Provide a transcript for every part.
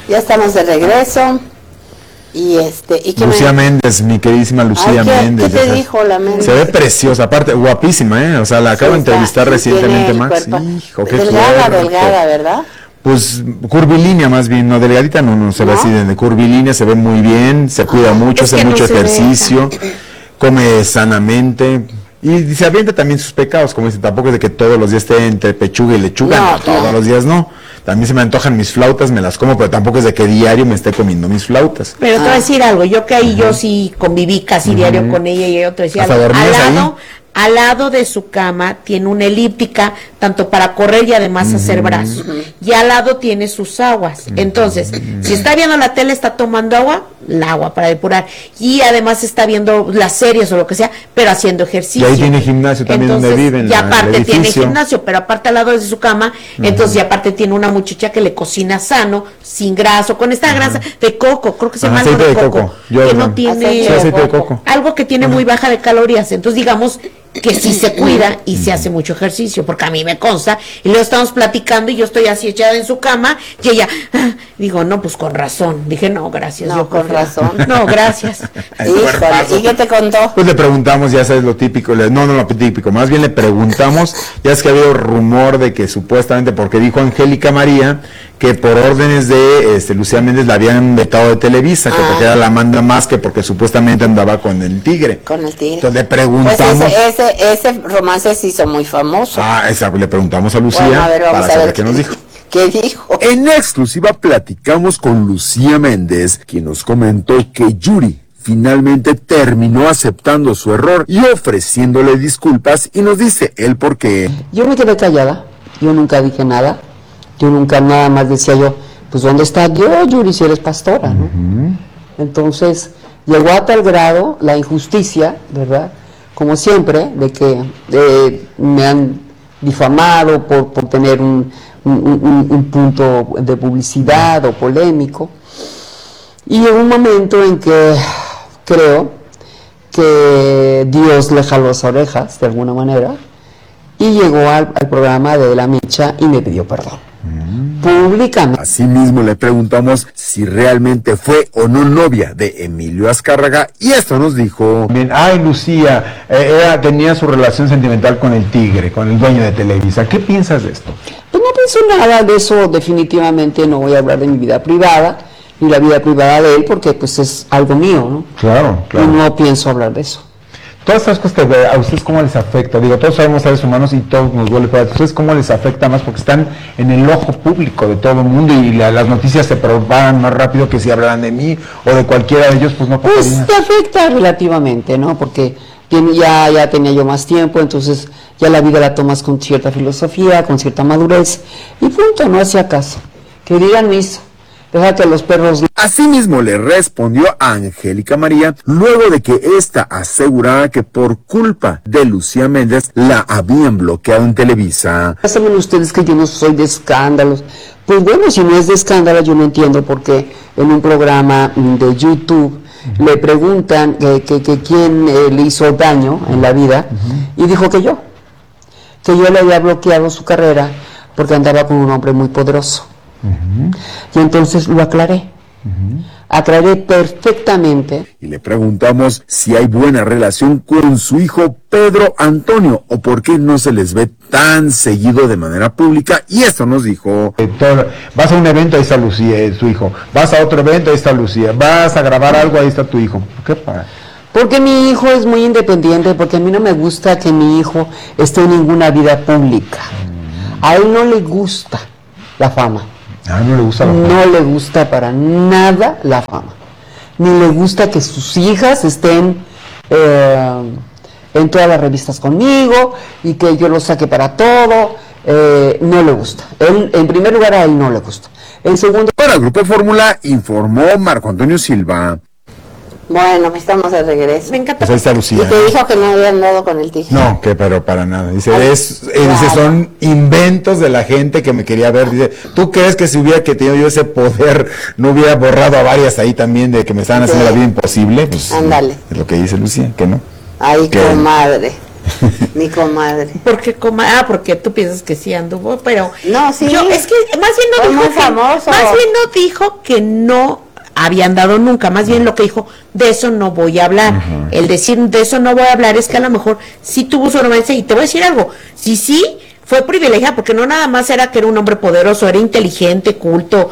Ya estamos de regreso. ¿Y qué Lucía Méndez, mi queridísima Lucía Méndez. ¿Qué te dijo la Méndez? Se ve preciosa, aparte, guapísima, O sea, la acabo de entrevistar recientemente, Max. Hijo, qué delgada, ¿verdad? Pues curvilínea más bien, no delgadita, no se ve así, de curvilínea, se ve muy bien, se cuida mucho, hace mucho ejercicio, come sanamente. Y se avienta también sus pecados, como dice, tampoco es de que todos los días esté entre pechuga y lechuga, no, todos los días no. También se me antojan mis flautas, me las como, pero tampoco es de que diario me esté comiendo mis flautas. Pero te voy a decir algo, yo que ahí yo sí conviví casi diario con ella y yo te decía, al lado de su cama tiene una elíptica, tanto para correr y además hacer brazos. Y al lado tiene sus aguas. Entonces, si está viendo la tele, está tomando agua, el agua para depurar. Y además está viendo las series o lo que sea, pero haciendo ejercicio. Y ahí tiene gimnasio también. Entonces, donde viven. Y aparte tiene gimnasio, pero aparte al lado de su cama, entonces y aparte tiene una muchacha que le cocina sano, sin grasa, con esta grasa de coco, creo que se llama algo de coco. Que no tiene aceite de coco. Algo que tiene muy baja de calorías. Entonces digamos que sí se cuida y se hace mucho ejercicio, porque a mí me consta, y luego estamos platicando y yo estoy así echada en su cama, y ella, digo, no, pues con razón, dije, no, gracias. No, con razón. No, gracias. ¿Y qué te contó? Pues le preguntamos, ya sabes lo típico, no lo típico, más bien le preguntamos, ya es que ha habido rumor de que supuestamente, porque dijo Angélica María, que por órdenes de Lucía Méndez la habían vetado de Televisa, que porque era la manda más que porque supuestamente andaba con el tigre. Con el tigre. Entonces le preguntamos. Pues ese romance se hizo muy famoso. Le preguntamos a Lucía para saber qué nos dijo. ¿Qué dijo? En exclusiva platicamos con Lucía Méndez, quien nos comentó que Yuri finalmente terminó aceptando su error y ofreciéndole disculpas, y nos dice el por qué. Yo me quedé callada, yo nunca dije nada. Yo nunca nada más decía yo, pues ¿dónde está Dios, Yuri, si eres pastora, no? Entonces, llegó a tal grado la injusticia, ¿verdad? Como siempre, de que me han difamado por tener un punto de publicidad o polémico. Y llegó un momento en que creo que Dios le jaló las orejas, de alguna manera, y llegó al programa de La Micha y me pidió perdón. Públicamente. Asimismo le preguntamos si realmente fue o no novia de Emilio Azcárraga, y esto nos dijo. Bien, Lucía, ella tenía su relación sentimental con el tigre, con el dueño de Televisa. ¿Qué piensas de esto? Pues no pienso nada de eso, definitivamente no voy a hablar de mi vida privada, ni la vida privada de él, porque pues es algo mío, ¿no? Claro. Y no pienso hablar de eso. Todas estas cosas, ¿a ustedes cómo les afecta? Digo, todos somos seres humanos y todos nos duele, pero ¿a ustedes cómo les afecta más? Porque están en el ojo público de todo el mundo y las noticias se propagan más rápido que si hablaran de mí o de cualquiera de ellos, pues no pasaría. Pues te afecta relativamente, ¿no? Porque ya tenía yo más tiempo, entonces ya la vida la tomas con cierta filosofía, con cierta madurez, y punto, no hacía caso. Que digan misa. Déjate a los perros. Asimismo le respondió a Angélica María luego de que ésta asegurara que por culpa de Lucía Méndez la habían bloqueado en Televisa. Saben ustedes que yo no soy de escándalos. Pues bueno, si no es de escándalo, yo no entiendo por qué en un programa de YouTube le preguntan que quién le hizo daño en la vida, y dijo que yo le había bloqueado su carrera porque andaba con un hombre muy poderoso. Y entonces lo aclaré. Aclaré perfectamente. Y le preguntamos si hay buena relación con su hijo Pedro Antonio o por qué no se les ve tan seguido de manera pública, y esto nos dijo. Vas a un evento, ahí está Lucía, su hijo. Vas a otro evento, ahí está Lucía. Vas a grabar algo, ahí está tu hijo. ¿Qué pasa? Porque mi hijo es muy independiente, porque a mí no me gusta que mi hijo esté en ninguna vida pública. A él no le gusta la fama. No le gusta la fama. No le gusta para nada la fama. Ni le gusta que sus hijas estén en todas las revistas conmigo y que yo lo saque para todo. No le gusta. Él, en primer lugar, a él no le gusta. En segundo... Para el Grupo Fórmula informó Marco Antonio Silva. Bueno, estamos de regreso. Me encanta. Pues ahí está Lucía. Y te dijo que no había andado con el tigre. No, pero para nada. Dice, dice, son inventos de la gente que me quería ver. Dice, ¿tú crees que si hubiera que tenido yo ese poder, no hubiera borrado a varias ahí también de que me estaban haciendo la vida imposible? Pues, ándale. Es lo que dice Lucía, que no. Ay, comadre. Mi comadre. Porque tú piensas que sí anduvo, pero no, sí. Es que más bien no dijo famoso. Más bien no dijo que no había andado nunca, más bien lo que dijo, de eso no voy a hablar. Uh-huh. El decir de eso no voy a hablar es que a lo mejor sí tuvo su romance, y te voy a decir algo, sí fue privilegiada, porque no nada más era que era un hombre poderoso, era inteligente, culto,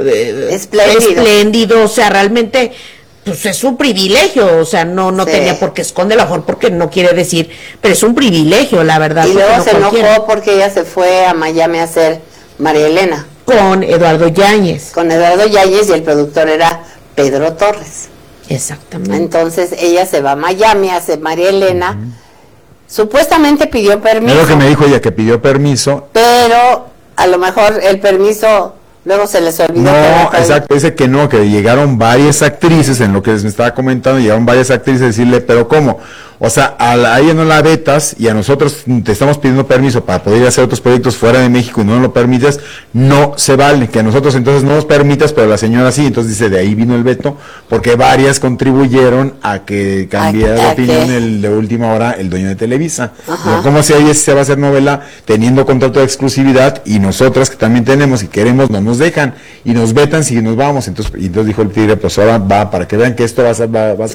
espléndido, o sea, realmente pues es un privilegio, o sea, no sí. tenía por qué esconderlo, a lo mejor porque no quiere decir, pero es un privilegio, la verdad. Y luego se enojó porque ella se fue a Miami a hacer María Elena. Con Eduardo Yáñez. Con Eduardo Yáñez, y el productor era Pedro Torres. Exactamente. Entonces ella se va a Miami a hacer María Elena. Uh-huh. Supuestamente pidió permiso. Es lo que me dijo ella, que pidió permiso. Pero a lo mejor el permiso luego se les olvidó. No, exacto, dice que no, que llegaron varias actrices, en lo que les me estaba comentando, llegaron varias actrices a decirle, pero ¿cómo? O sea, a ella no la vetas y a nosotros te estamos pidiendo permiso para poder hacer otros proyectos fuera de México y no nos lo permites, no se vale, que a nosotros entonces no nos permitas, pero la señora sí. Entonces dice, de ahí vino el veto, porque varias contribuyeron a que cambiara de opinión de última hora el dueño de Televisa. Pero ¿cómo si ahí se va a hacer novela teniendo contrato de exclusividad y nosotras que también tenemos y queremos, no nos dejan y nos vetan si nos vamos? Entonces dijo el tigre, pues ahora va, para que vean que esto va a ser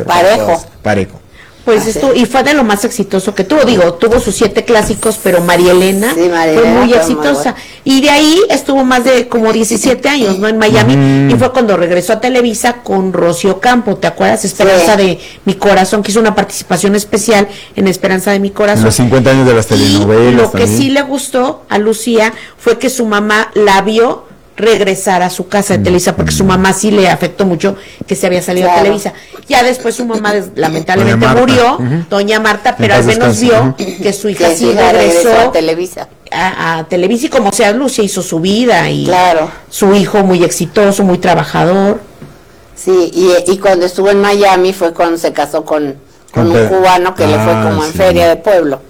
parejo. Pues esto, y fue de lo más exitoso que tuvo, tuvo sus 7 clásicos, pero María Elena fue muy exitosa, y de ahí estuvo más de como 17 años, ¿no? En Miami, y fue cuando regresó a Televisa con Rocío Campo, ¿te acuerdas? Esperanza de mi corazón, que hizo una participación especial en Esperanza de mi corazón. En los 50 años de las telenovelas. Y lo que sí le gustó a Lucía fue que su mamá la vio regresar a su casa de Televisa, porque su mamá sí le afectó mucho que se había salido a Televisa. Ya después su mamá lamentablemente murió, doña Marta, pero al menos vio que su hija sí regresó a Televisa. A Televisa, y como sea, Lucia hizo su vida, y su hijo muy exitoso, muy trabajador. Sí, y cuando estuvo en Miami fue cuando se casó con un cubano que le fue como en feria de pueblo.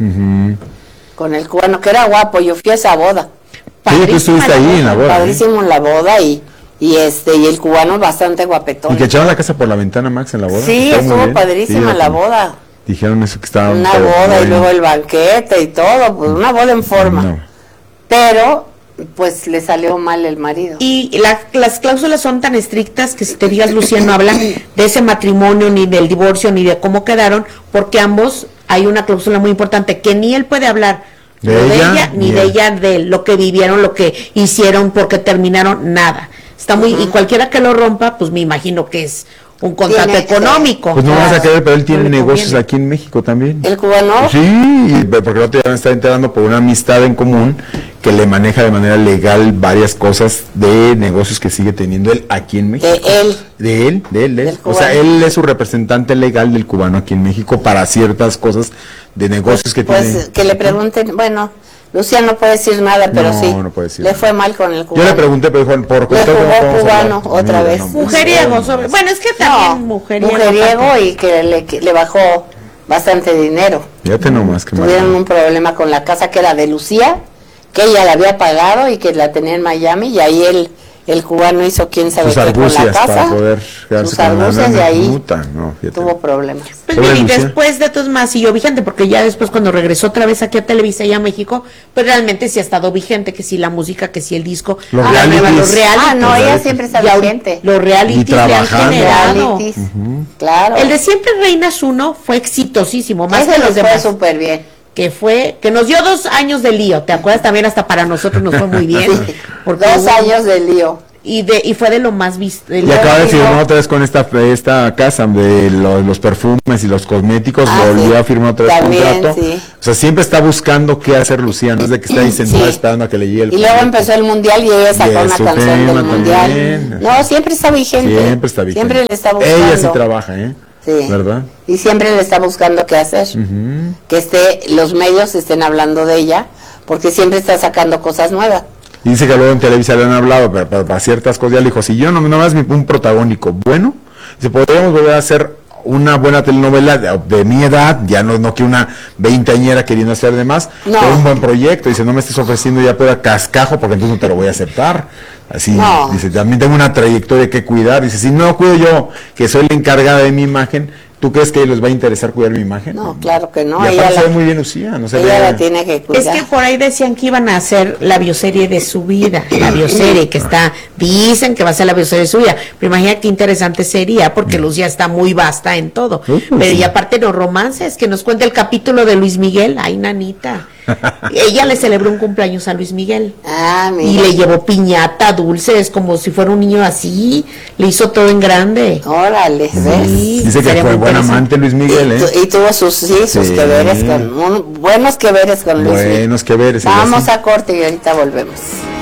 Con el cubano, que era guapo, yo fui a esa boda. Sí, tú estuviste ahí en la boda. Padrísimo en la boda, y el cubano bastante guapetón. Y que echaron la casa por la ventana, Max, en la boda. Sí, estuvo padrísima la boda. Dijeron eso, que estaba una boda, y luego el banquete y todo, pues una boda en forma. No. Pero pues le salió mal el marido. Y las cláusulas son tan estrictas que si te digas, Lucía, no habla de ese matrimonio, ni del divorcio, ni de cómo quedaron, porque ambos hay una cláusula muy importante, que ni él puede hablar de ella, ni de ella, de lo que vivieron, lo que hicieron, porque terminaron, nada. Está muy, y cualquiera que lo rompa, pues me imagino que es un contrato económico. Pues no vas a creer, pero él tiene negocios aquí en México también. ¿El cubano? Sí, porque el otro día me está enterando por una amistad en común que le maneja de manera legal varias cosas de negocios que sigue teniendo él aquí en México. De él. O sea, él es su representante legal del cubano aquí en México para ciertas cosas de negocios que tiene. Pues que le pregunten, bueno, Lucía no puede decir nada, pero no puede decir le fue mal con el cubano. Yo le pregunté, pero dijo, por le jugó cubano otra vez. Mujeriego, bueno, es que también mujeriego, y que le bajó bastante dinero. Fíjate nomás que tuvieron un problema con la casa que era de Lucía, que ella la había pagado y que la tenía en Miami, y ahí el cubano hizo quién sabe qué con la casa, para poder quedarse sus argucias, y ahí tuvo problemas. Pues y después de todos más siguió vigente, porque ya después cuando regresó otra vez aquí a Televisa y a México, pues realmente sí ha estado vigente, que sí la música, que sí el disco, los realities. No, ella siempre está vigente. Los realities le han generado. Claro. El de Siempre Reinas 1 fue exitosísimo, más que los demás. Fue súper bien. Que nos dio 2 años de lío, ¿te acuerdas? También hasta para nosotros nos fue muy bien. Sí, 2 años de lío. Y fue de lo más visto. Y acaba de firmar otra vez con esta casa de los perfumes y los cosméticos, volvió a firmar otra vez contrato. Sí. O sea, siempre está buscando qué hacer Lucía, no es de que está ahí sentada esperando a que le llegue el Y luego empezó el mundial y ella sacó una canción del mundial. No, siempre está vigente. Siempre le está buscando. Ella sí trabaja, Sí. ¿Verdad? Y siempre le está buscando qué hacer. Que los medios estén hablando de ella, porque siempre está sacando cosas nuevas. Y dice que luego en Televisa le han hablado, pero para ciertas cosas ya le dijo, si yo no más un protagónico bueno, si podríamos volver a hacer una buena telenovela de mi edad, ya no que una veinteañera queriendo hacer de más, pero un buen proyecto. Dice, no me estés ofreciendo ya pura cascajo, porque entonces no te lo voy a aceptar. Así, dice, también tengo una trayectoria que cuidar. Dice, si no cuido yo, que soy la encargada de mi imagen, ¿Tú crees que les va a interesar cuidar mi imagen? No, claro que no. Y ella se ve muy bien Lucía, no se ella ve... la tiene que cuidar. Es que por ahí decían que iban a hacer la bioserie de su vida, la bioserie que está, dicen que va a ser la bioserie de su vida, pero imagina qué interesante sería, porque Lucía está muy vasta en todo, pero y aparte los romances, que nos cuenta el capítulo de Luis Miguel, ay nanita, ella le celebró un cumpleaños a Luis Miguel, y le llevó piñata, dulces, como si fuera un niño así, le hizo todo en grande. Órale, ¿ves? Sí, dice que fue buen amante Luis Miguel, y tuvo sus que veres buenos que veres con Luis Miguel. Buenos que veres. Vamos a corte y ahorita volvemos.